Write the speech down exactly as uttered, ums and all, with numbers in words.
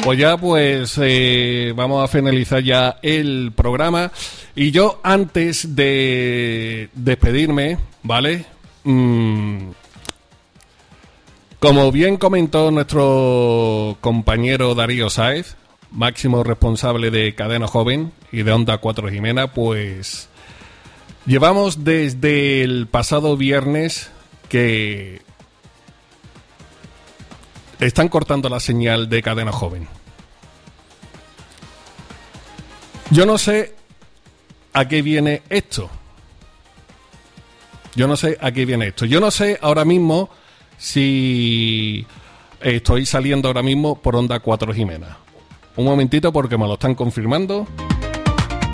Pues ya, pues eh, vamos a finalizar ya el programa. Y yo, antes de despedirme, ¿vale? Mm, como bien comentó nuestro compañero Darío Sáez, máximo responsable de Cadena Joven y de Onda cuatro Jimena, pues llevamos desde el pasado viernes que están cortando la señal de Cadena Joven. Yo no sé a qué viene esto. Yo no sé a qué viene esto. Yo no sé ahora mismo si estoy saliendo ahora mismo por Onda cuatro Jimena. Un momentito porque me lo están confirmando.